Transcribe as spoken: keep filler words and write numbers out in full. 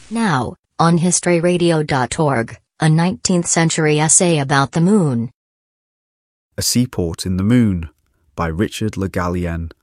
Now, on history radio dot org, a nineteenth century essay about the Moon. A Seaport in the Moon by Richard Le Gallienne.